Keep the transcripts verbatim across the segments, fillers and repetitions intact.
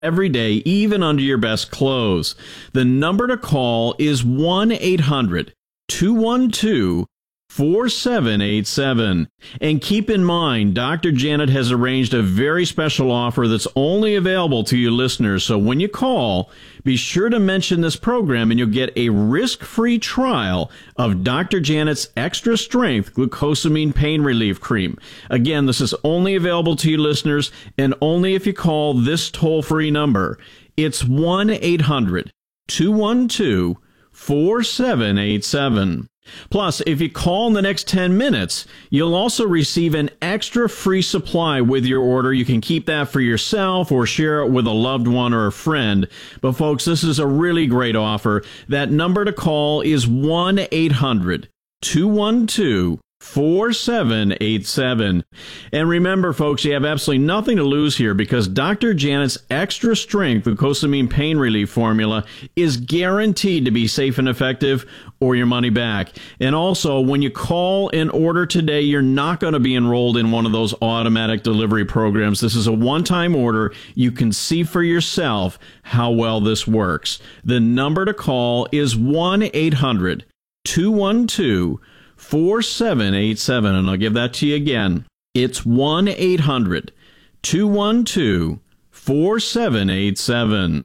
every day, even under your best clothes. The number to call is one eight hundred two one two four seven eight seven. And keep in mind, Doctor Janet has arranged a very special offer that's only available to you listeners. So when you call, be sure to mention this program and you'll get a risk-free trial of Doctor Janet's Extra Strength Glucosamine Pain Relief Cream. Again, this is only available to you listeners and only if you call this toll-free number. It's one eight hundred two one two four seven eight seven. Plus, if you call in the next ten minutes, you'll also receive an extra free supply with your order. You can keep that for yourself or share it with a loved one or a friend. But folks, this is a really great offer. That number to call is one eight hundred two one two four seven eight seven. And remember, folks, you have absolutely nothing to lose here because Doctor Janet's Extra Strength Glucosamine Pain Relief Formula is guaranteed to be safe and effective or your money back. And also, when you call and order today, you're not going to be enrolled in one of those automatic delivery programs. This is a one-time order. You can see for yourself how well this works. The number to call is one eight hundred two one two four seven eight seven, and I'll give that to you again. It's one eight hundred two one two four seven eight seven.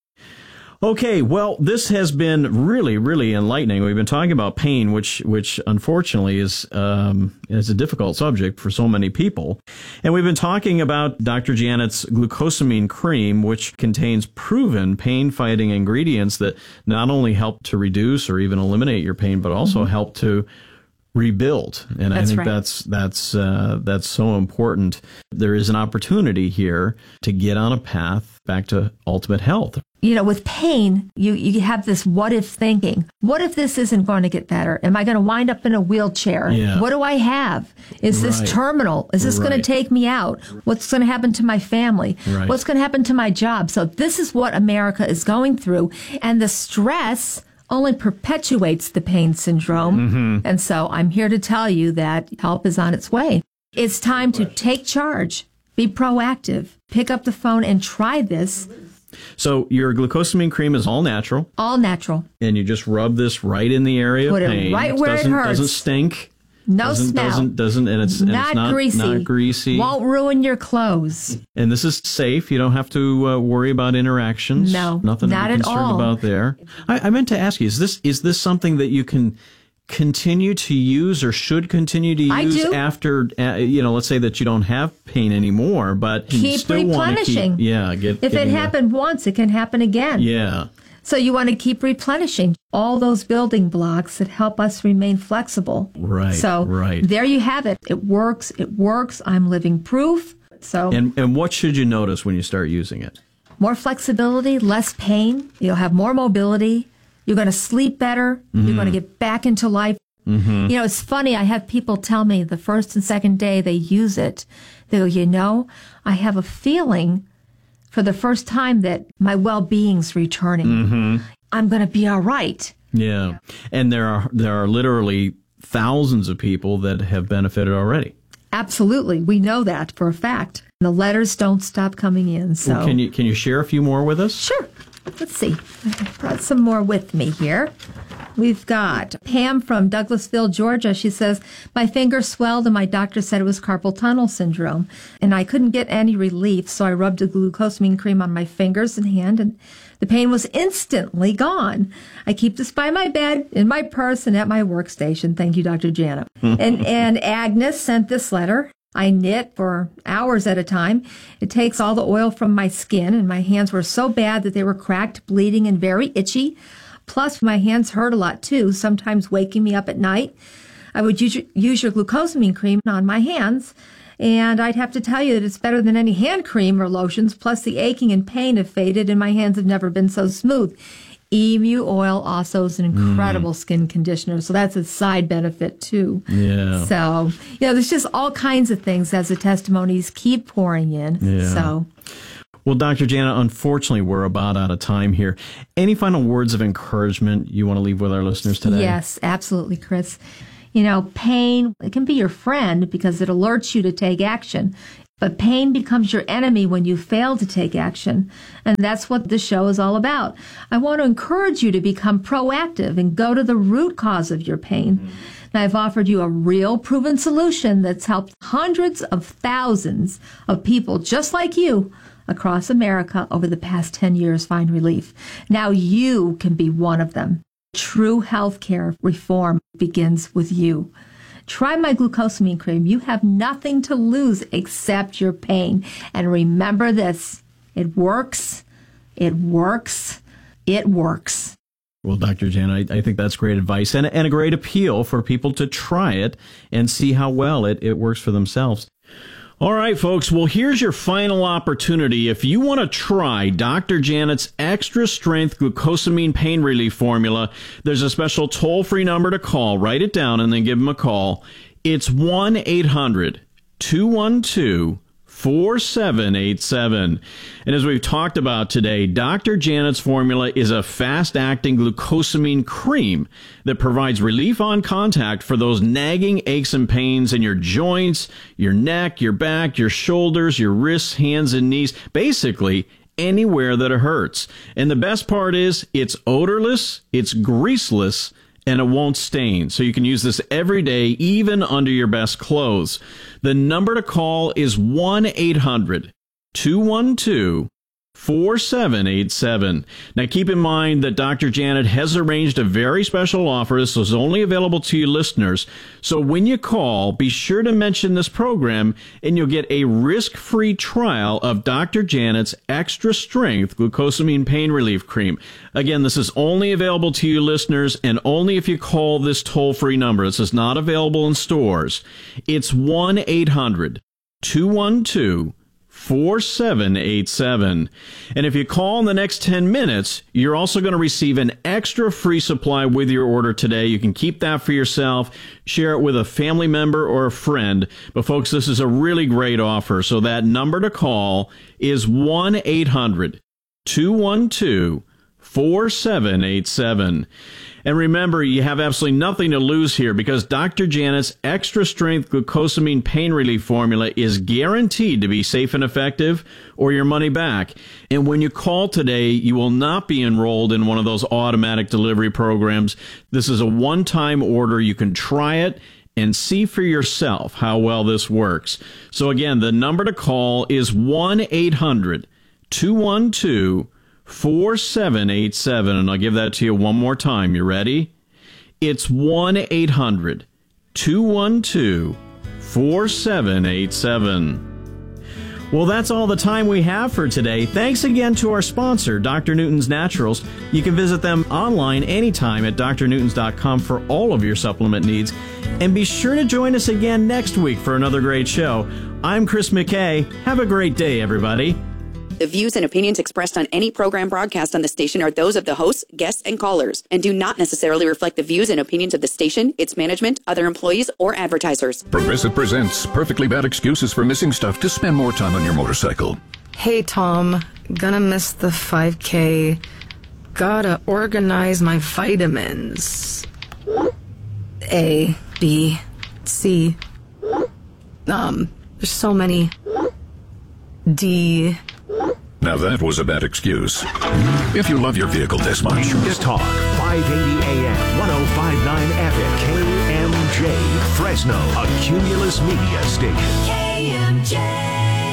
Okay, well, this has been really, really enlightening. We've been talking about pain, which, which unfortunately is um, is a difficult subject for so many people. And we've been talking about Doctor Janet's glucosamine cream, which contains proven pain-fighting ingredients that not only help to reduce or even eliminate your pain, but also mm-hmm. help to rebuild. And that's I think right. that's that's uh, that's so important. There is an opportunity here to get on a path back to ultimate health. You know, with pain, you, you have this what if thinking. What if this isn't going to get better? Am I going to wind up in a wheelchair? Yeah. What do I have? Is right. this terminal? Is this right. going to take me out? What's going to happen to my family? Right. What's going to happen to my job? So this is what America is going through. And the stress only perpetuates the pain syndrome. Mm-hmm. And so I'm here to tell you that help is on its way. It's time to take charge, be proactive, pick up the phone and try this. So your glucosamine cream is all natural. All natural. And you just rub this right in the area Put of pain. Put it right where doesn't, it hurts. Doesn't stink. No doesn't, smell. Doesn't, doesn't, and it's, not, and it's not greasy. Not greasy. Won't ruin your clothes. And this is safe. You don't have to uh, worry about interactions. No, Nothing not to be at concerned all. about there. I, I meant to ask you, is this is this something that you can continue to use or should continue to use I do. after, uh, you know, let's say that you don't have pain anymore, but you keep still want to keep, yeah, get, if it happened the, once, it can happen again. Yeah. So you want to keep replenishing all those building blocks that help us remain flexible. Right. So right. there you have it. It works. It works. I'm living proof. So and and what should you notice when you start using it? More flexibility, less pain. You'll have more mobility. You're going to sleep better. Mm-hmm. You're going to get back into life. Mm-hmm. You know, it's funny. I have people tell me the first and second day they use it, they go, you know, I have a feeling for the first time that my well-being's returning. Mm-hmm. I'm going to be all right. Yeah. And there are there are literally thousands of people that have benefited already. Absolutely. We know that for a fact. The letters don't stop coming in. So well, can you can you share a few more with us? Sure. Let's see. I brought some more with me here. We've got Pam from Douglasville, Georgia. She says, my finger swelled and my doctor said it was carpal tunnel syndrome. And I couldn't get any relief, so I rubbed a glucosamine cream on my fingers and hand, and the pain was instantly gone. I keep this by my bed, in my purse, and at my workstation. Thank you, Doctor Janet. and, and Agnes sent this letter. I knit for hours at a time. It takes all the oil from my skin, and my hands were so bad that they were cracked, bleeding, and very itchy. Plus, my hands hurt a lot, too, sometimes waking me up at night. I would use your, use your glucosamine cream on my hands, and I'd have to tell you that it's better than any hand cream or lotions. Plus, the aching and pain have faded, and my hands have never been so smooth. Emu oil also is an incredible mm. skin conditioner, so that's a side benefit, too. Yeah. So, you know, there's just all kinds of things as the testimonies keep pouring in. Yeah. So... Well, Doctor Janet, unfortunately, we're about out of time here. Any final words of encouragement you want to leave with our listeners today? Yes, absolutely, Chris. You know, pain, it can be your friend because it alerts you to take action. But pain becomes your enemy when you fail to take action. And that's what the show is all about. I want to encourage you to become proactive and go to the root cause of your pain. Mm-hmm. And I've offered you a real proven solution that's helped hundreds of thousands of people just like you across America over the past ten years find relief. Now you can be one of them. True healthcare reform begins with you. Try my glucosamine cream. You have nothing to lose except your pain. And remember this, it works, it works, it works. Well, Doctor Janet, I, I think that's great advice and, and a great appeal for people to try it and see how well it, it works for themselves. All right, folks. Well, here's your final opportunity. If you want to try Doctor Janet's Extra Strength Glucosamine Pain Relief Formula, there's a special toll-free number to call. Write it down and then give them a call. It's one eight hundred two one two four seven eight seven. And as we've talked about today, Doctor Janet's formula is a fast-acting glucosamine cream that provides relief on contact for those nagging aches and pains in your joints, your neck, your back, your shoulders, your wrists, hands, and knees, basically anywhere that it hurts. And the best part is it's odorless, it's greaseless, and it won't stain. So you can use this every day, even under your best clothes. The number to call is one eight hundred two one two four seven eight seven. Now keep in mind that Doctor Janet has arranged a very special offer. This is only available to you listeners. So when you call, be sure to mention this program and you'll get a risk-free trial of Doctor Janet's Extra Strength Glucosamine Pain Relief Cream. Again, this is only available to you listeners and only if you call this toll-free number. This is not available in stores. It's one eight hundred two one two four seven eight seven. And if you call in the next ten minutes, you're also going to receive an extra free supply with your order today. You can keep that for yourself, share it with a family member or a friend. But folks, this is a really great offer. So that number to call is one eight hundred two one two four seven eight seven. And remember, you have absolutely nothing to lose here because Doctor Janet's Extra Strength Glucosamine Pain Relief Formula is guaranteed to be safe and effective or your money back. And when you call today, you will not be enrolled in one of those automatic delivery programs. This is a one-time order. You can try it and see for yourself how well this works. So again, the number to call is one eight hundred two one two four seven eight seven, and I'll give that to you one more time. You ready? It's one eight hundred two one two four seven eight seven. Well, that's all the time we have for today. Thanks again to our sponsor, Doctor Newton's Naturals. You can visit them online anytime at D R newtons dot com for all of your supplement needs. And be sure to join us again next week for another great show. I'm Chris McKay. Have a great day, everybody. The views and opinions expressed on any program broadcast on the station are those of the hosts, guests, and callers, and do not necessarily reflect the views and opinions of the station, its management, other employees, or advertisers. Progressive presents Perfectly Bad Excuses for Missing Stuff to Spend More Time on Your Motorcycle. Hey, Tom. Gonna miss the five K. Gotta organize my vitamins. A, B, C. Um, there's so many. D. Now that was a bad excuse. If you love your vehicle this much. News Talk, five eighty A M, ten fifty-nine F M, K M J, Fresno, a Cumulus Media station. K M J.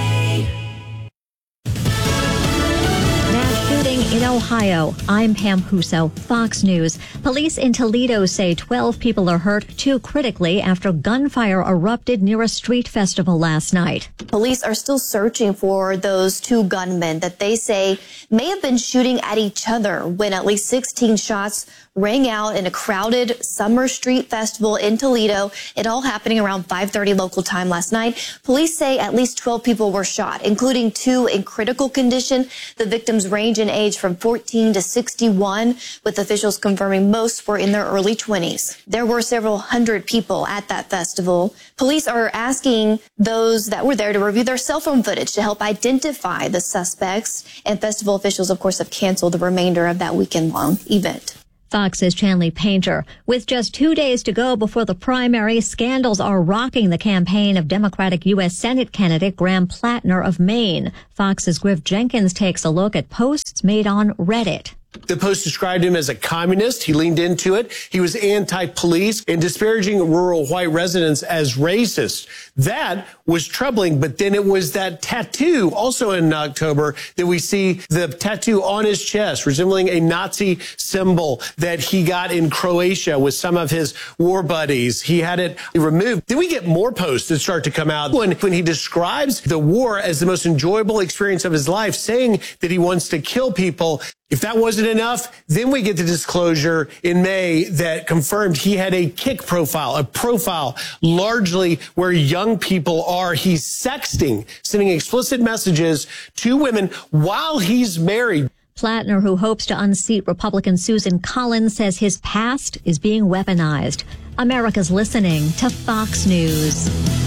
In Ohio, I'm Pam Huso, Fox News. Police in Toledo say twelve people are hurt, two critically, after gunfire erupted near a street festival last night. Police are still searching for those two gunmen that they say may have been shooting at each other when at least sixteen shots rang out in a crowded summer street festival in Toledo. It all happening around five thirty local time last night. Police say at least twelve people were shot, including two in critical condition. The victims range in age from fourteen to sixty-one, with officials confirming most were in their early twenties. There were several hundred people at that festival. Police are asking those that were there to review their cell phone footage to help identify the suspects, and festival officials, of course, have canceled the remainder of that weekend-long event. Fox's Chanley Painter. With just two days to go before the primary, scandals are rocking the campaign of Democratic U S Senate candidate Graham Plattner of Maine. Fox's Griff Jenkins takes a look at posts made on Reddit. The Post described him as a communist. He leaned into it. He was anti-police and disparaging rural white residents as racist. That was troubling. But then it was that tattoo also in October that we see the tattoo on his chest resembling a Nazi symbol that he got in Croatia with some of his war buddies. He had it removed. Then we get more posts that start to come out when, when he describes the war as the most enjoyable experience of his life, saying that he wants to kill people. If that wasn't enough, then we get the disclosure in May that confirmed he had a Kik profile, a profile largely where young people are. He's sexting, sending explicit messages to women while he's married. Plattner, who hopes to unseat Republican Susan Collins, says his past is being weaponized. America's listening to Fox News.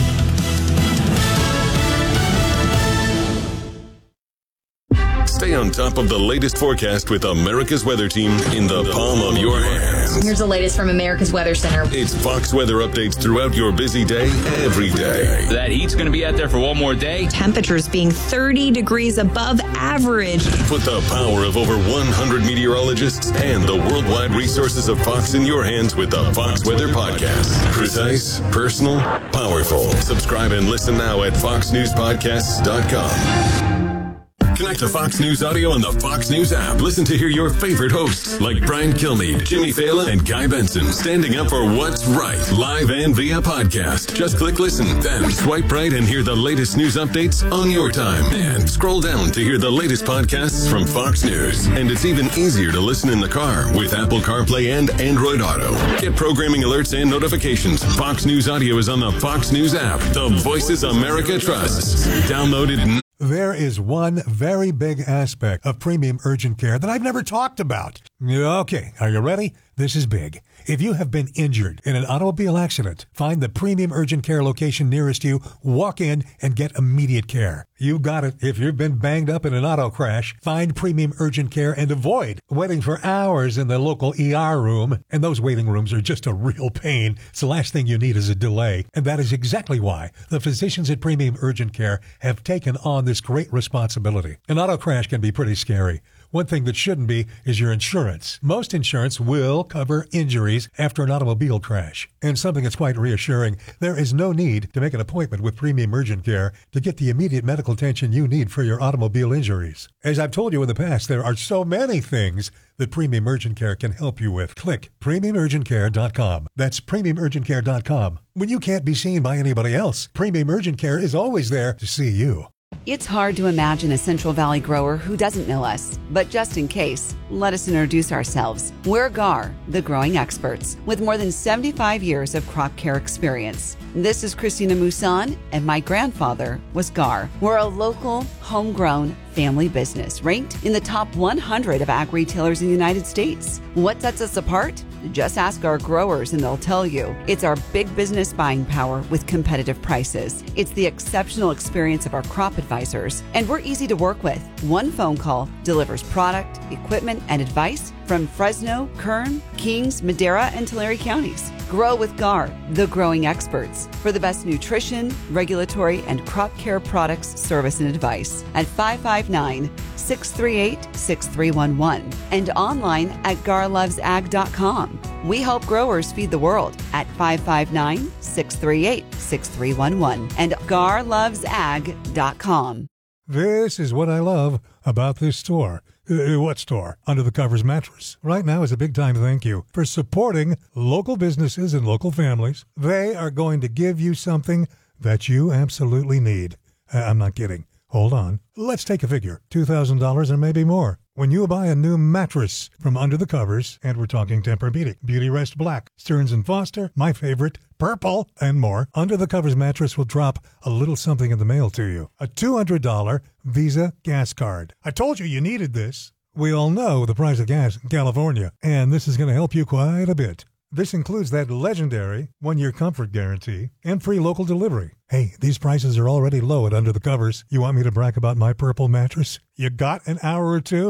Stay on top of the latest forecast with America's Weather Team in the palm of your hands. Here's the latest from America's Weather Center. It's Fox weather updates throughout your busy day, every day. That heat's going to be out there for one more day. Temperatures being thirty degrees above average. Put the power of over one hundred meteorologists and the worldwide resources of Fox in your hands with the Fox Weather Podcast. Precise, personal, powerful. Subscribe and listen now at fox news podcasts dot com. Connect to Fox News Audio on the Fox News app. Listen to hear your favorite hosts like Brian Kilmeade, Jimmy Fallon, and Guy Benson standing up for what's right, live and via podcast. Just click listen, then swipe right and hear the latest news updates on your time. And scroll down to hear the latest podcasts from Fox News. And it's even easier to listen in the car with Apple CarPlay and Android Auto. Get programming alerts and notifications. Fox News Audio is on the Fox News app. The voices America trusts. Download it. There is one very big aspect of premium urgent care that I've never talked about. Okay, are you ready? This is big. If you have been injured in an automobile accident, find the premium urgent care location nearest you, walk in, and get immediate care. You got it. If you've been banged up in an auto crash, find premium urgent care and avoid waiting for hours in the local E R room. And those waiting rooms are just a real pain. So the last thing you need is a delay. And that is exactly why the physicians at Premium Urgent Care have taken on this great responsibility. An auto crash can be pretty scary. One thing that shouldn't be is your insurance. Most insurance will cover injuries after an automobile crash. And something that's quite reassuring, there is no need to make an appointment with Premium Urgent Care to get the immediate medical attention you need for your automobile injuries. As I've told you in the past, there are so many things that Premium Urgent Care can help you with. Click premium urgent care dot com. That's premium urgent care dot com. When you can't be seen by anybody else, Premium Urgent Care is always there to see you. It's hard to imagine a Central Valley grower who doesn't know us, but just in case, let us introduce ourselves. We're G A R, the growing experts, with more than seventy-five years of crop care experience. This is Christina Mousson, and my grandfather was G A R. We're a local, homegrown family business ranked in the top one hundred of ag retailers in the United States. What sets us apart? Just ask our growers and they'll tell you. It's our big business buying power with competitive prices. It's the exceptional experience of our crop advisors, and we're easy to work with. One phone call delivers product, equipment, and advice from Fresno, Kern, Kings, Madera, and Tulare counties. Grow with G A R, the growing experts, for the best nutrition, regulatory, and crop care products, service, and advice at five five nine, six three eight, six three one one and online at gar loves ag dot com. We help growers feed the world at five five nine, six three eight, six three one one and gar loves ag dot com. This is what I love about this store. Uh, what store? Under the Covers Mattress. Right now is a big time thank you for supporting local businesses and local families. They are going to give you something that you absolutely need. Uh, I'm not kidding. Hold on. Let's take a figure. two thousand dollars or maybe more. When you buy a new mattress from Under the Covers, and we're talking Tempur-Pedic, Beauty Rest Black, Stearns and Foster, my favorite, Purple, and more, Under the Covers mattress will drop a little something in the mail to you. A two hundred dollars Visa gas card. I told you you needed this. We all know the price of gas in California, and this is going to help you quite a bit. This includes that legendary one-year comfort guarantee and free local delivery. Hey, these prices are already low at Under the Covers. You want me to brag about my Purple mattress? You got an hour or two?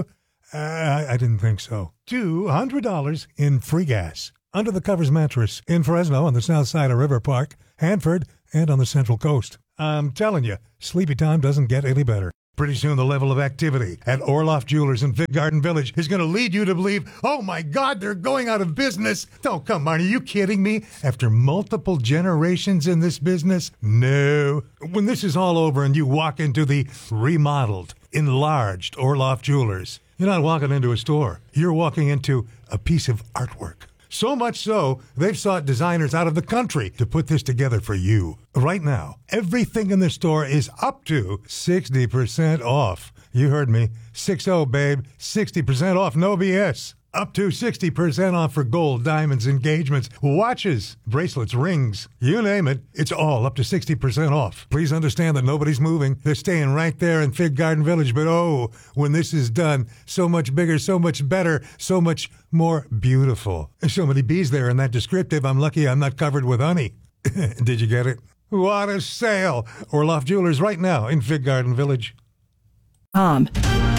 Uh, I, I didn't think so. two hundred dollars in free gas. Under the covers mattress in Fresno on the south side of River Park, Hanford, and on the Central Coast. I'm telling you, sleepy time doesn't get any better. Pretty soon the level of activity at Orloff Jewelers in Fig Garden Village is going to lead you to believe, oh my God, they're going out of business. Oh, come on, are you kidding me? After multiple generations in this business? No. When this is all over and you walk into the remodeled, enlarged Orloff Jewelers, you're not walking into a store. You're walking into a piece of artwork. So much so, they've sought designers out of the country to put this together for you. Right now, everything in the store is up to sixty percent off. You heard me. six oh, babe. sixty percent off, no B S. Up to sixty percent off for gold, diamonds, engagements, watches, bracelets, rings. You name it, it's all up to sixty percent off. Please understand that nobody's moving. They're staying right there in Fig Garden Village. But oh, when this is done, so much bigger, so much better, so much more beautiful. There's so many bees there in that descriptive, I'm lucky I'm not covered with honey. Did you get it? What a sale! Orloff Jewelers right now in Fig Garden Village. Um.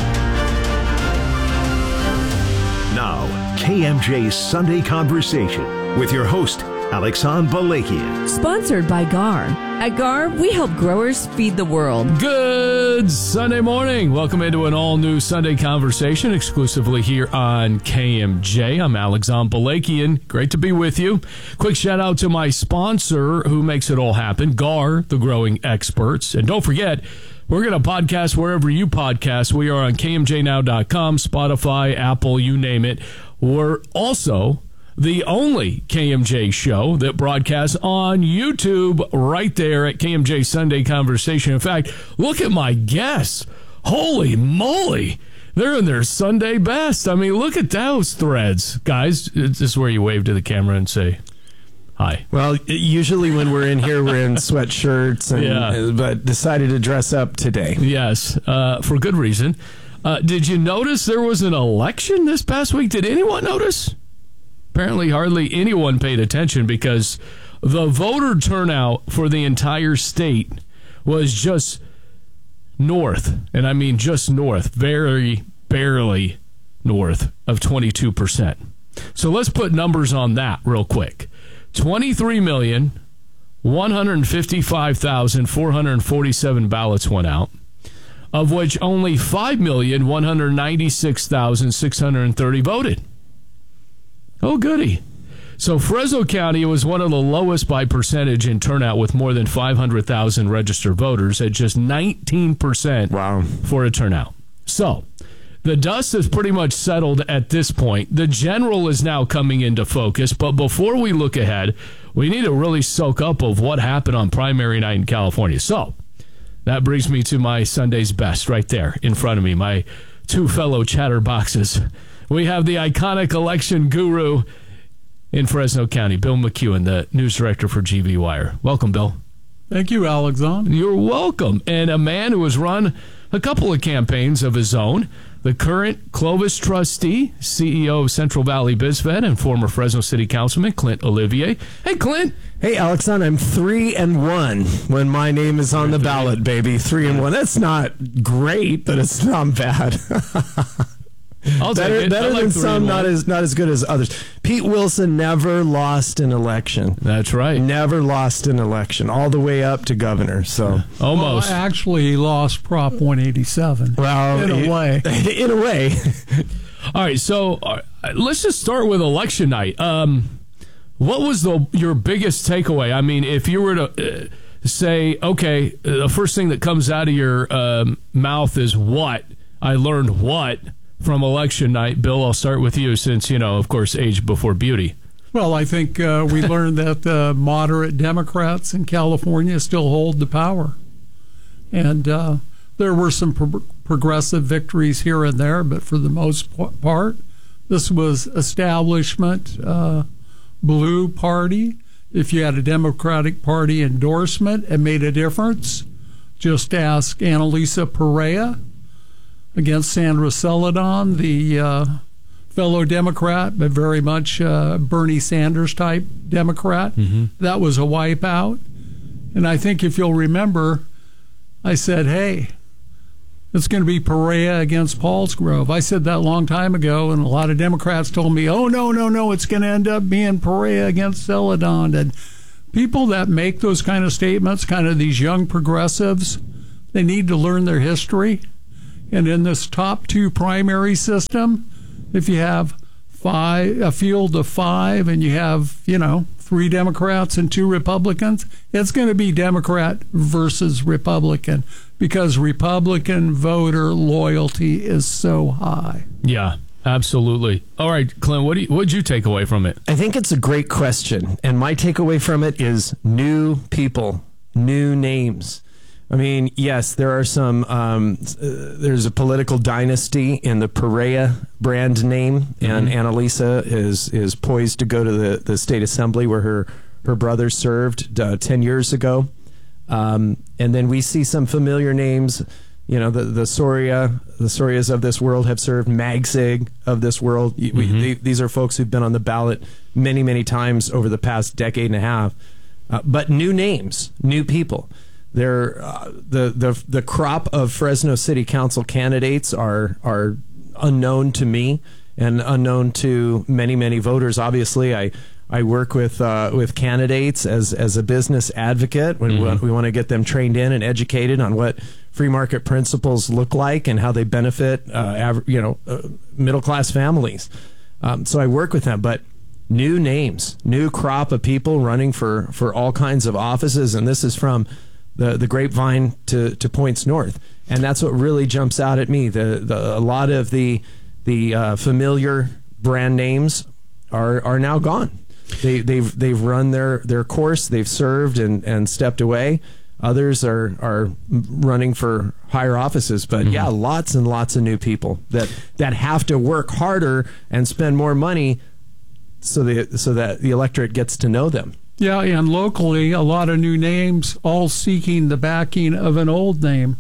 Now, K M J's Sunday Conversation with your host, Alexandre Balakian. Sponsored by G A R. At G A R, we help growers feed the world. Good Sunday morning. Welcome into an all-new Sunday Conversation exclusively here on K M J. I'm Alexandre Balakian. Great to be with you. Quick shout-out to my sponsor who makes it all happen, G A R, the growing experts. And don't forget, we're going to podcast wherever you podcast. We are on K M J now dot com, Spotify, Apple, you name it. We're also the only K M J show that broadcasts on YouTube right there at K M J Sunday Conversation. In fact, look at my guests. Holy moly. They're in their Sunday best. I mean, look at those threads. Guys, this is where you wave to the camera and say hi. Well, usually when we're in here, we're in sweatshirts, and, yeah. but decided to dress up today. Yes, uh, for good reason. Uh, did you notice there was an election this past week? Did anyone notice? Apparently hardly anyone paid attention because the voter turnout for the entire state was just north, and I mean just north, very barely north of twenty-two percent. So let's put numbers on that real quick. twenty-three million, one hundred fifty-five thousand, four hundred forty-seven ballots went out, of which only five million, one hundred ninety-six thousand, six hundred thirty voted. Oh, goody. So Fresno County was one of the lowest by percentage in turnout with more than five hundred thousand registered voters at just nineteen percent wow. for a turnout. So the dust has pretty much settled at this point. The general is now coming into focus. But before we look ahead, we need to really soak up of what happened on primary night in California. So that brings me to my Sunday's best right there in front of me, my two fellow chatterboxes. We have the iconic election guru in Fresno County, Bill McEwen, the news director for G V Wire. Welcome, Bill. Thank you, Alexandre. You're welcome. And a man who has run a couple of campaigns of his own, the current Clovis trustee, C E O of Central Valley BizFed, and former Fresno City Councilman Clint Olivier. Hey, Clint. Hey, Alexandre, I'm three and one when my name is on the ballot, baby. Three and one. That's not great, but it's not bad. I'll better take it. better like than some, not as not as good as others. Pete Wilson never lost an election. That's right. Never lost an election, all the way up to governor. So yeah. Almost. Well, actually, he lost Prop one eighty-seven. Well, in a he, way. In a way. All right. So uh, let's just start with election night. Um, what was the your biggest takeaway? I mean, if you were to uh, say, okay, the first thing that comes out of your um, mouth is what? I learned what from election night. Bill, I'll start with you since, you know, of course, age before beauty. Well, I think uh, we learned that the moderate Democrats in California still hold the power. And uh, there were some pro- progressive victories here and there, but for the most part, this was establishment uh, blue party. If you had a Democratic Party endorsement, it made a difference. Just ask Annalisa Perea against Sandra Celadon, the uh, fellow Democrat, but very much uh, Bernie Sanders type Democrat. Mm-hmm. That was a wipeout. And I think if you'll remember, I said, hey, It's going to be Perea against Paulsgrove. I said that a long time ago, and a lot of Democrats told me, oh, no, no, no, it's going to end up being Perea against Celadon. And people that make those kind of statements, kind of these young progressives, they need to learn their history. And in this top two primary system, if you have five, a field of five, and you have, you know, three Democrats and two Republicans, it's going to be Democrat versus Republican, because Republican voter loyalty is so high. Yeah, absolutely. All right, Clint, what do you, what'd you take away from it? I think it's a great question, and my takeaway from it is new people, new names. I mean, yes, there are some, um, uh, there's a political dynasty in the Perea brand name, mm-hmm. and Annalisa is is poised to go to the, the state assembly where her, her brother served uh, ten years ago. Um, and then we see some familiar names, you know, the, the Soria, the Sorias of this world have served, Magsig of this world. Mm-hmm. We, they, these are folks who've been on the ballot many, many times over the past decade and a half. Uh, but new names, new people. They're, uh, the, the the crop of Fresno City Council candidates are are unknown to me and unknown to many, many voters. Obviously, I I work with uh, with candidates as as a business advocate when mm-hmm. we, we want to get them trained in and educated on what free market principles look like and how they benefit uh, av- you know uh, middle class families. Um, so I work with them, but new names, new crop of people running for for all kinds of offices, and this is from the the grapevine to, to points north, and that's what really jumps out at me. The, the a lot of the the uh, familiar brand names are are now gone. They they've they've run their, their course. They've served and, and stepped away. Others are are running for higher offices. But mm-hmm. yeah, lots and lots of new people that that have to work harder and spend more money so the so that the electorate gets to know them. Yeah, and locally, a lot of new names, all seeking the backing of an old name.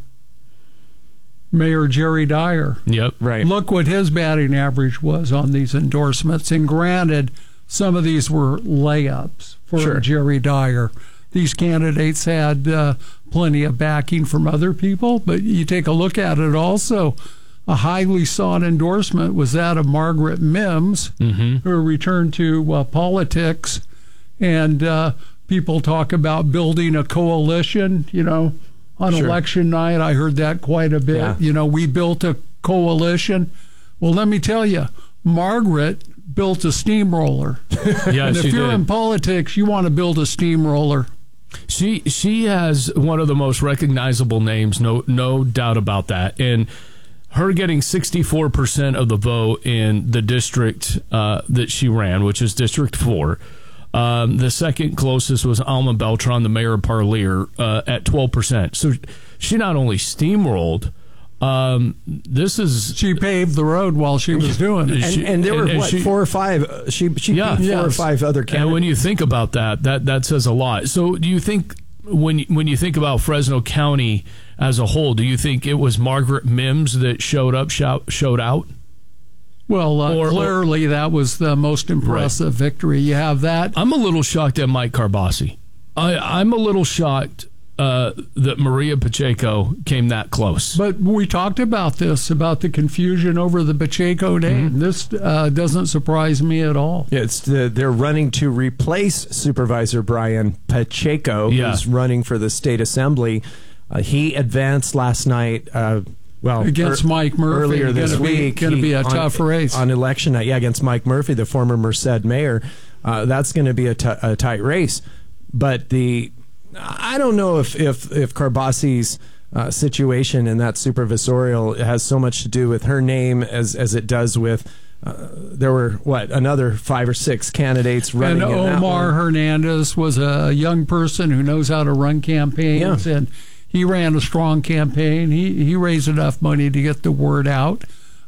Mayor Jerry Dyer. Yep, right. Look what his batting average was on these endorsements. And granted, some of these were layups for sure. Jerry Dyer. These candidates had uh, plenty of backing from other people, but you take a look at it also. A highly sought endorsement was that of Margaret Mims, mm-hmm. who returned to uh, politics. And uh, people talk about building a coalition, you know, on sure. election night. I heard that quite a bit. Yeah. You know, we built a coalition. Well, let me tell you, Margaret built a steamroller. Yeah, and if she you're did. in politics, you want to build a steamroller. She she has one of the most recognizable names, no no doubt about that. And her getting sixty-four percent of the vote in the district uh, that she ran, which is District four. Um, the second closest was Alma Beltran, the mayor of Parlier, uh, at twelve percent. So she not only steamrolled, um, this is... She paved the road while she was doing it. And, she, and there were, and, what, she, four or five? Uh, she she yeah, beat four yes. or five other candidates. And when you think about that, that, that says a lot. So do you think, when, when you think about Fresno County as a whole, do you think it was Margaret Mims that showed up, shout, showed out? Well, uh, or, clearly or, that was the most impressive right. victory. You have that. I'm a little shocked at Mike Carbasi. I, I'm a little shocked uh, that Maria Pacheco came that close. But we talked about this, about the confusion over the Pacheco name. Mm-hmm. This uh, doesn't surprise me at all. Yeah, it's the, they're running to replace Supervisor Brian Pacheco, yeah. who's running for the state assembly. Uh, he advanced last night. Uh, Well, against er, Mike Murphy earlier this gonna week, going to be a on, tough race on election night. Yeah, against Mike Murphy, the former Merced mayor. Uh, that's going to be a, t- a tight race. But the I don't know if if if Carbasi's uh, situation in that supervisorial has so much to do with her name as as it does with. Uh, there were what another five or six candidates running. And in Omar that one. Hernandez was a young person who knows how to run campaigns, yeah. and he ran a strong campaign. He he raised enough money to get the word out.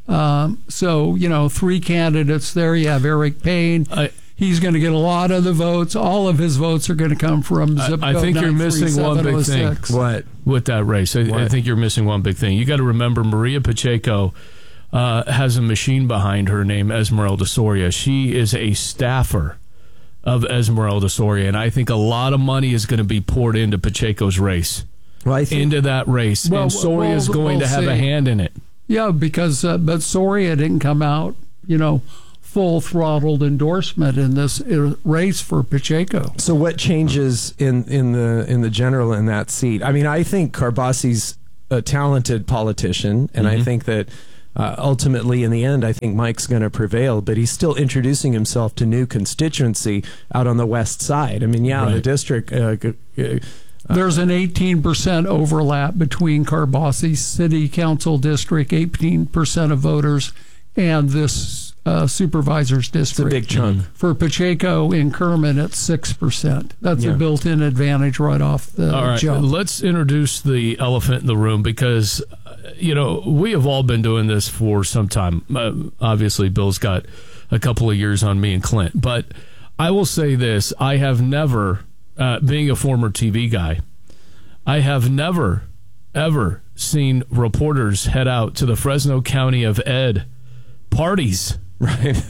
Um, so, you know, three candidates there. You have Eric Payne. I, He's going to get a lot of the votes. All of his votes are going to come from zip I, I think you're missing one big thing. What? With that race. I, I think you're missing one big thing. You got to remember Maria Pacheco uh, has a machine behind her named Esmeralda Soria. She is a staffer of Esmeralda Soria, and I think a lot of money is going to be poured into Pacheco's race. well, into that race, well, and Soria is well, going we'll to have see. a hand in it. Yeah, because uh, but Soria didn't come out, you know, full throttled endorsement in this race for Pacheco. So what changes in, in the in the general in that seat? I mean, I think Carbassi's a talented politician, and mm-hmm. I think that uh, ultimately, in the end, I think Mike's going to prevail. But he's still introducing himself to new constituency out on the west side. I mean, yeah, right. the district. Uh, uh, There's an eighteen percent overlap between Carbassi's city council district, eighteen percent of voters, and this uh, supervisor's district. It's a big chunk. For Pacheco in Kerman, it's six percent. That's Yeah. a built-in advantage right off the All right, jump. let's introduce the elephant in the room because, uh, you know, we have all been doing this for some time. Uh, obviously, Bill's got a couple of years on me and Clint. But I will say this. I have never, uh, being a former T V guy, I have never, ever seen reporters head out to the Fresno County of Ed parties. Right.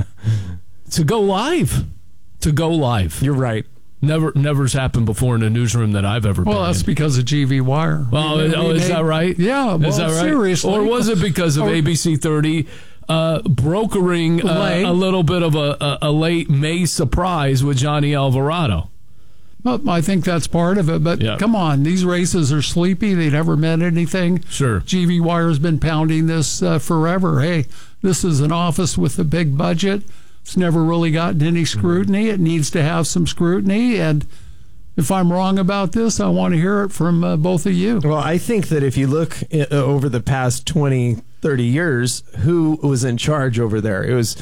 to go live. To go live. You're right. Never, never's happened before in a newsroom that I've ever been Well, that's in. because of G V Wire. Well, We- oh, we is made- that right? Yeah, well, is that right? seriously. Or was it because of Or- A B C thirty uh, brokering uh, Late. a little bit of a, a, a late May surprise with Johnny Alvarado? Well, I think that's part of it. But Yeah. come on, these races are sleepy. They never meant anything. Sure. G V Wire's been pounding this uh, forever. Hey, this is an office with a big budget. It's never really gotten any scrutiny. It needs to have some scrutiny. And if I'm wrong about this, I want to hear it from uh, both of you. Well, I think that if you look uh, over the past twenty, thirty years, who was in charge over there? It was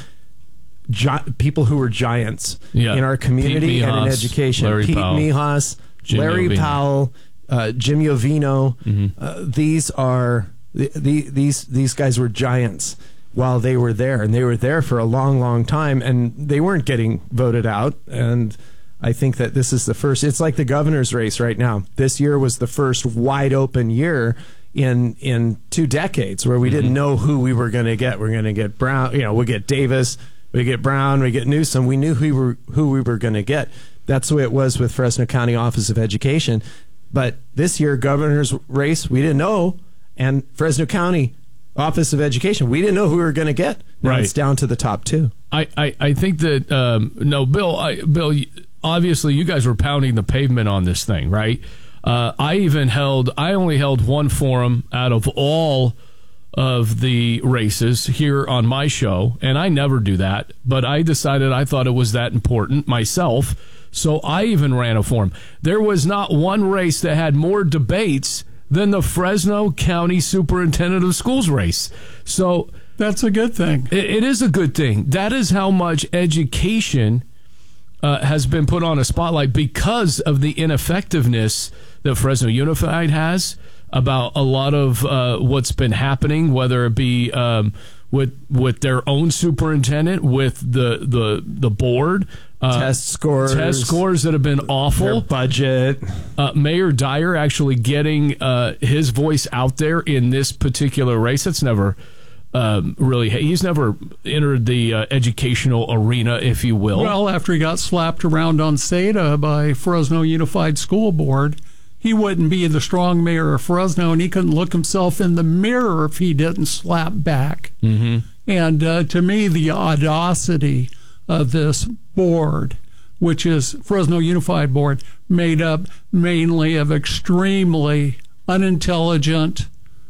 gi- people who were giants Yeah. in our community Pete and in Mijas, education. Larry Pete Powell, Mijas, Jim Larry Iovino. Powell, uh, Jim Iovino. Mm-hmm. Uh, these are the, the, these these guys were giants while they were there, and they were there for a long, long time, and they weren't getting voted out. And I think that this is the first. It's like the governor's race right now. This year was the first wide open year in in two decades where we Mm-hmm. didn't know who we were going to get. We're going to get Brown. You know, we get Davis. We get Brown. We get Newsom. We knew who we were who we were going to get. That's the way it was with Fresno County Office of Education. But this year, governor's race, we didn't know, and Fresno County Office of Education, we didn't know who we were going to get. Now Right. it's down to the top two. I, I, I think that um, no, Bill. I, Bill, obviously, you guys were pounding the pavement on this thing, right? Uh, I even held. I only held one forum out of all of the races here on my show, and I never do that. But I decided I thought it was that important myself, so I even ran a forum. There was not one race that had more debates than the Fresno County Superintendent of Schools race. So that's a good thing. It, it is a good thing. That is how much education uh, has been put on a spotlight because of the ineffectiveness that Fresno Unified has about a lot of uh, what's been happening, whether it be um, with with their own superintendent, with the the the board. Uh, Test scores. Test scores that have been awful. Their budget. Uh, Mayor Dyer actually getting uh, his voice out there in this particular race. That's never um, really, he's never entered the uh, educational arena, if you will. Well, after he got slapped around on SEDA by Fresno Unified School Board, he wouldn't be the strong mayor of Fresno, and he couldn't look himself in the mirror if he didn't slap back. Mm-hmm. And uh, to me, the audacity of this board, which is Fresno Unified Board, made up mainly of extremely unintelligent,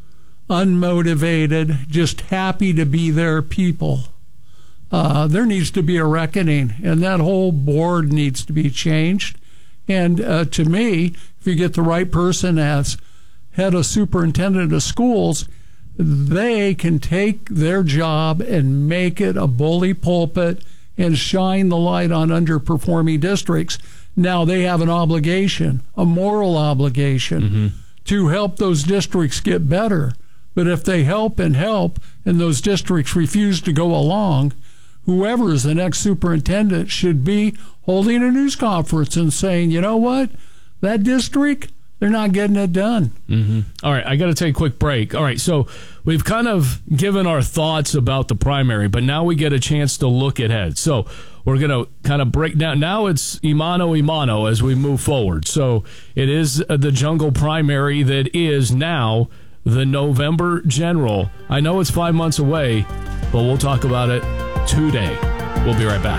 unmotivated, just happy to be there people. Uh, there needs to be a reckoning, and that whole board needs to be changed. And uh, to me, if you get the right person as head of superintendent of schools, they can take their job and make it a bully pulpit and shine the light on underperforming districts. Now they have an obligation, a moral obligation, mm-hmm. to help those districts get better. But if they help and help and those districts refuse to go along, whoever is the next superintendent should be holding a news conference and saying, you know what, that district, they're not getting it done. Mm-hmm. All right, I got to take a quick break. All right, so we've kind of given our thoughts about the primary, but now we get a chance to look ahead. So we're going to kind of break down. Now it's Imano Imano as we move forward. So it is the jungle primary that is now the November general. I know it's five months away, but we'll talk about it today. We'll be right back.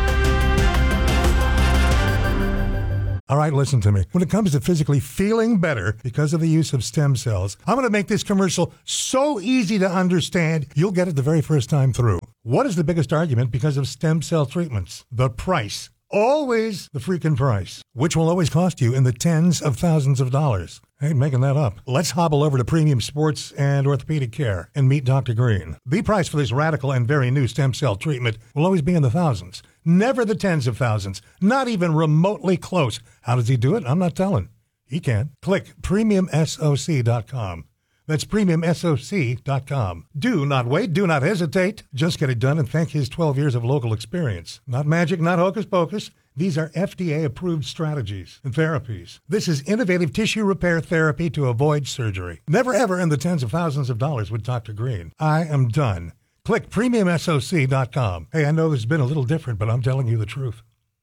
All right, listen to me. When it comes to physically feeling better because of the use of stem cells, I'm going to make this commercial so easy to understand, you'll get it the very first time through. What is the biggest argument because of stem cell treatments? The price. Always the freaking price, which will always cost you in the tens of thousands of dollars. I ain't making that up. Let's hobble over to Premium Sports and Orthopedic Care and meet Doctor Green. The price for this radical and very new stem cell treatment will always be in the thousands. Never the tens of thousands. Not even remotely close. How does he do it? I'm not telling. He can. Click premium soc dot com. That's premium soc dot com. Do not wait. Do not hesitate. Just get it done and thank his twelve years of local experience. Not magic, not hocus pocus. These are F D A-approved strategies and therapies. This is innovative tissue repair therapy to avoid surgery. Never ever in the tens of thousands of dollars with Doctor Green. I am done. Click premium soc dot com. Hey, I know this has been a little different, but I'm telling you the truth.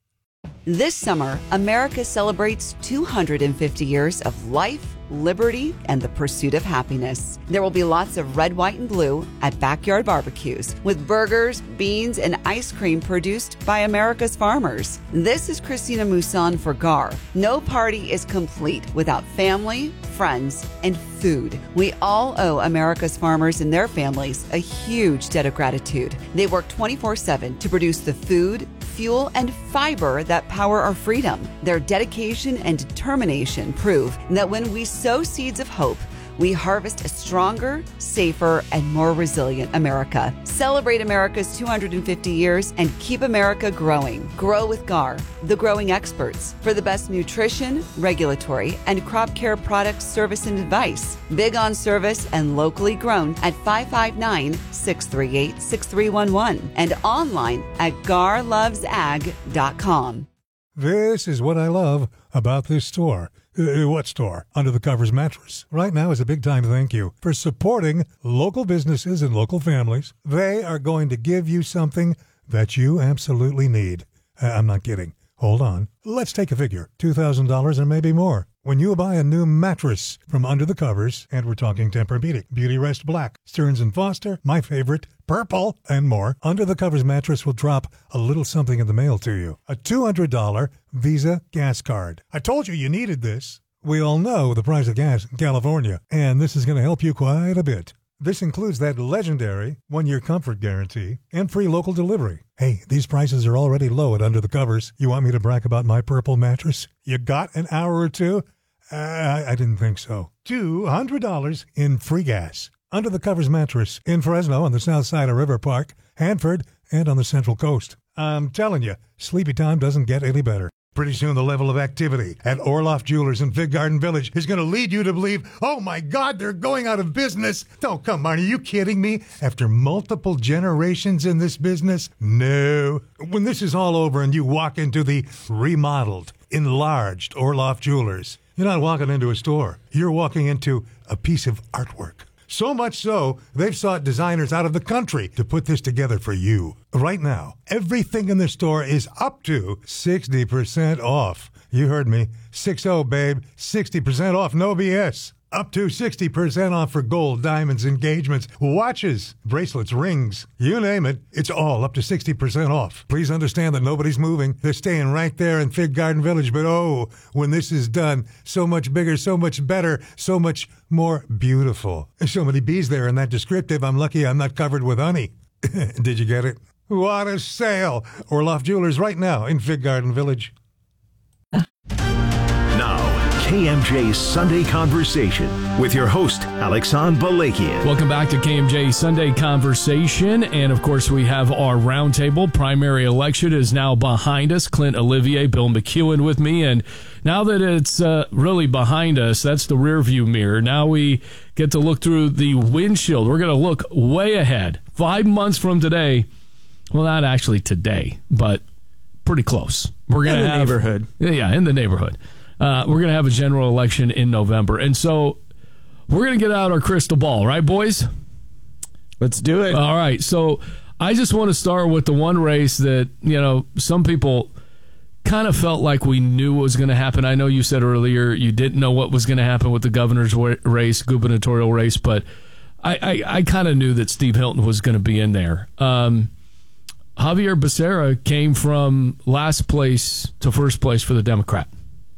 This summer, America celebrates two hundred fifty years of life, liberty, and the pursuit of happiness. There will be lots of red, white, and blue at backyard barbecues with burgers, beans, and ice cream produced by America's farmers. This is Christina Mousson for G A R. No party is complete without family, friends, and food. We all owe America's farmers and their families a huge debt of gratitude. They work twenty-four seven to produce the food, fuel, and fiber that power our freedom. Their dedication and determination prove that when we sow seeds of hope, we harvest a stronger, safer, and more resilient America. Celebrate America's two hundred fifty years and keep America growing. Grow with G A R, the growing experts, for the best nutrition, regulatory, and crop care products, service, and advice. Big on service and locally grown at five five nine, six three eight, six three one one and online at gar loves ag dot com. This is what I love about this store. Uh, what store? Under the Covers Mattress. Right now is a big time thank you for supporting local businesses and local families. They are going to give you something that you absolutely need. Uh, I'm not kidding. Hold on. Let's take a figure. two thousand dollars or maybe more. When you buy a new mattress from Under the Covers, and we're talking Tempur-Pedic, Beauty Rest Black, Stearns and Foster, my favorite, Purple, and more, Under the Covers mattress will drop a little something in the mail to you. A two hundred dollars Visa gas card. I told you you needed this. We all know the price of gas in California, and this is going to help you quite a bit. This includes that legendary one-year comfort guarantee and free local delivery. Hey, these prices are already low at Under the Covers. You want me to brag about my Purple mattress? You got an hour or two? Uh, I, I didn't think so. two hundred dollars in free gas. Under the Covers mattress in Fresno on the south side of River Park, Hanford, and on the Central Coast. I'm telling you, sleepy time doesn't get any better. Pretty soon the level of activity at Orloff Jewelers in Fig Garden Village is going to lead you to believe, oh my God, they're going out of business. Oh, come on, are you kidding me? After multiple generations in this business? No. When this is all over and you walk into the remodeled, enlarged Orloff Jewelers, you're not walking into a store. You're walking into a piece of artwork. So much so, they've sought designers out of the country to put this together for you. Right now, everything in the store is up to sixty percent off. You heard me. six oh, babe. sixty percent off, no B S. Up to sixty percent off for gold, diamonds, engagements, watches, bracelets, rings. You name it, it's all up to sixty percent off. Please understand that nobody's moving. They're staying right there in Fig Garden Village. But oh, when this is done, so much bigger, so much better, so much more beautiful. There's so many bees there in that descriptive, I'm lucky I'm not covered with honey. Did you get it? What a sale! Orloff Jewelers right now in Fig Garden Village. K M J's Sunday Conversation with your host, Alexan Balakian. Welcome back to K M J Sunday Conversation. And, of course, we have our roundtable. Primary election is now behind us. Clint Olivier, Bill McEwen with me. And now that it's uh, really behind us, that's the rearview mirror. Now we get to look through the windshield. We're going to look way ahead. Five months from today. Well, not actually today, but pretty close. We're going in to the have, neighborhood. Yeah, in the neighborhood. uh, we're going to have a general election in November. And so we're going to get out our crystal ball, right, boys? Let's do it. All right. So I just want to start with the one race that, you know, some people kind of felt like we knew what was going to happen. I know you said earlier you didn't know what was going to happen with the governor's race, gubernatorial race, but I, I, I kind of knew that Steve Hilton was going to be in there. Um, Javier Becerra came from last place to first place for the Democrat.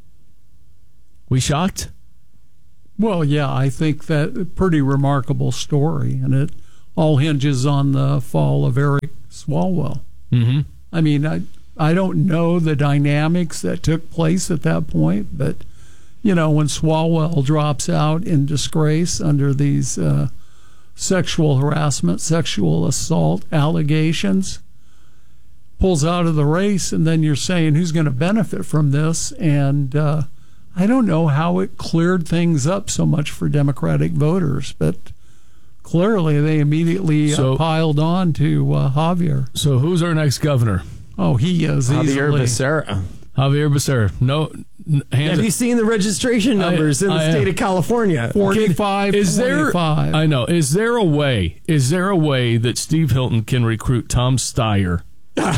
We shocked? Well, yeah, I think that a pretty remarkable story, and it all hinges on the fall of Eric Swalwell. Mm-hmm. I mean, I I don't know the dynamics that took place at that point, but, you know, when Swalwell drops out in disgrace under these uh, sexual harassment, sexual assault allegations, pulls out of the race, and then you're saying who's going to benefit from this, and uh, I don't know how it cleared things up so much for Democratic voters, but clearly they immediately so, uh, piled on to uh, Javier. So who's our next governor? Oh, he is Javier easily. Becerra. Javier Becerra. No. Have you seen the registration numbers I, in the I, state of California? forty-five, is there, twenty-five. I know. Is there a way, is there a way that Steve Hilton can recruit Tom Steyer? no,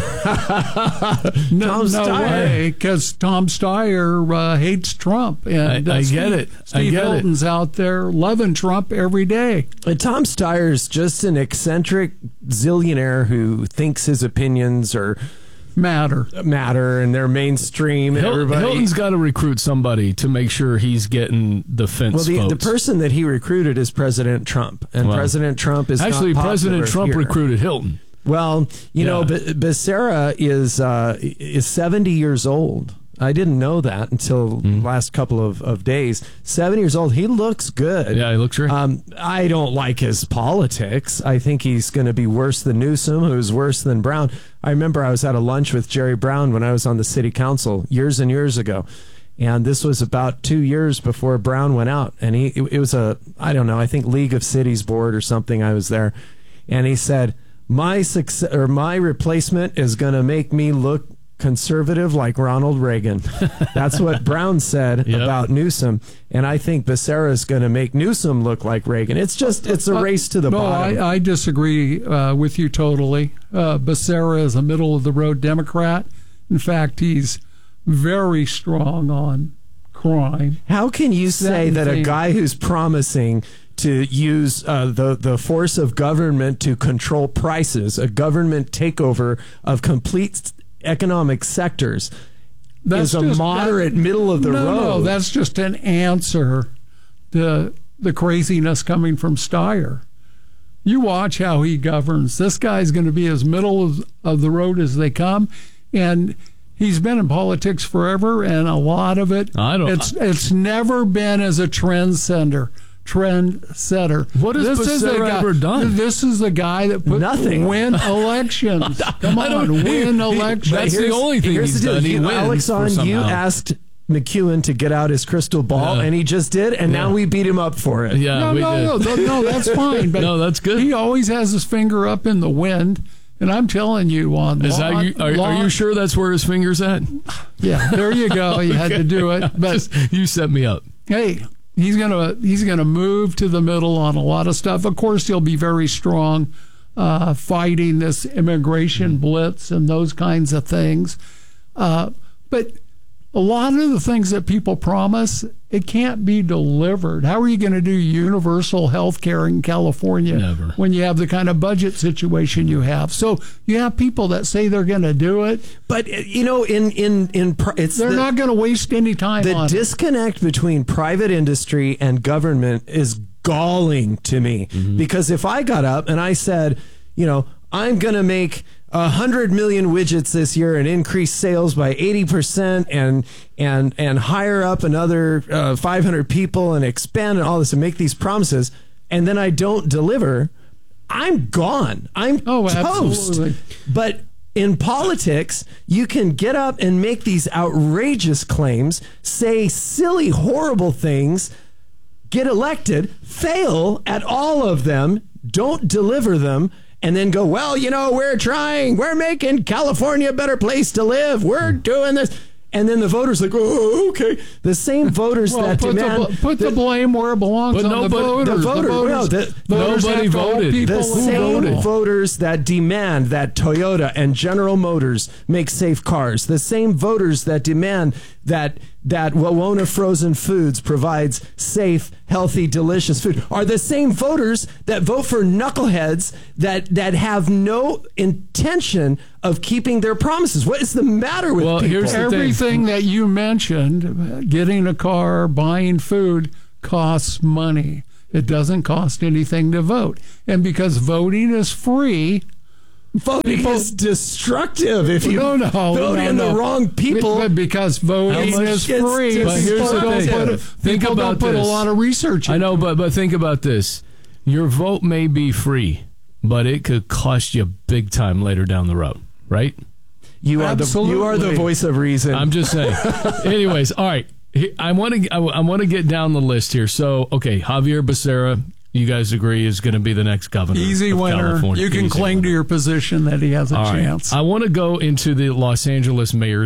Tom no Steyer. way, because Tom Steyer uh, hates Trump. And I, I Steve, get it. Steve I get Hilton's it. out there loving Trump every day. But Tom Steyer's just an eccentric zillionaire who thinks his opinions are matter, matter, and they're mainstream. And Hil- everybody. Hilton's got to recruit somebody to make sure he's getting the fence Well, the, votes. the person that he recruited is President Trump, and well, President Trump is actually not President Trump here. recruited Hilton. Well, you yeah. know, Be- Becerra is uh, is seventy years old. I didn't know that until mm. last couple of, of days. seventy years old. He looks good. Yeah, he looks great. Um, I don't like his politics. I think he's going to be worse than Newsom, who's worse than Brown. I remember I was at a lunch with Jerry Brown when I was on the city council years and years ago. And this was about two years before Brown went out. And he it, it was a, I don't know, I think League of Cities board or something. I was there. And he said, my success or my replacement is going to make me look conservative like Ronald Reagan. That's what Brown said yep. about Newsom, and I think Becerra is going to make Newsom look like Reagan. It's just it's a race to the no, bottom. I, I disagree uh, with you totally. Uh, Becerra is a middle of the road Democrat. In fact, he's very strong on crime. How can you say that a guy who's promising to use uh, the the force of government to control prices, a government takeover of complete economic sectors, that's is a just, moderate, that, middle of the no, road? No, that's just an answer to the craziness coming from Steyer. You watch how he governs. This guy's going to be as middle of, of the road as they come, and he's been in politics forever, and a lot of it, I don't, it's it's never been as a trend setter. Trend setter. What has this is the guy, ever done? This is the guy that put Nothing. win elections. Come on, win elections. That's the only thing he's done. He you, wins. Alexon, you asked McEwen to get out his crystal ball, yeah. and he just did, and yeah. now we beat him up for it. Yeah, no, we no, did. no, no, that's fine. But no, that's good. He always has his finger up in the wind. And I'm telling you, on is law, that you, are, law, are you sure that's where his finger's at? Yeah, there you go. You okay. had to do it, but just, you set me up. Hey, he's gonna he's gonna move to the middle on a lot of stuff. Of course, he'll be very strong uh, fighting this immigration blitz and those kinds of things. Uh, but a lot of the things that people promise, it can't be delivered. How are you going to do universal health care in California Never. when you have the kind of budget situation you have? So you have people that say they're going to do it. But, you know, in, in, in it's they're the, not going to waste any time the on The disconnect it. between private industry and government is galling to me. Mm-hmm. Because if I got up and I said, you know, I'm going to make a hundred million widgets this year and increase sales by eighty percent and and and hire up another uh, five hundred people and expand and all this and make these promises, and then I don't deliver, I'm gone. I'm oh, toast. Absolutely. But in politics, you can get up and make these outrageous claims, say silly, horrible things, get elected, fail at all of them, don't deliver them, and then go, well, you know, we're trying. We're making California a better place to live. We're doing this. And then the voters like, oh, okay. The same voters well, that put demand the, put that, the blame where it belongs. But on nobody, the voters. the voter, the voters, no, the, voters nobody have to hold voted. people the same accountable. voters that demand that Toyota and General Motors make safe cars. The same voters that demand that that Wawona Frozen Foods provides safe, healthy, delicious food are the same voters that vote for knuckleheads that that have no intention of keeping their promises. What is the matter with well, people? Here's the Everything thing. that you mentioned, getting a car, buying food, costs money. It doesn't cost anything to vote. And because voting is free, voting people, is destructive if you no, no, vote no, in no. the wrong people. But because voting is free, but here's the don't thing. put, Think people about don't put this. a lot of research in. I know, but but think about this. Your vote may be free, but it could cost you big time later down the road, right? You are the you are the voice of reason. I'm just saying. Anyways, all right. I want to I, I want to get down the list here. So, okay, Javier Becerra, you guys agree is going to be the next governor Easy of winner. California. You can Easy cling winner. to your position that he has a All chance. Right. I want to go into the Los Angeles mayor's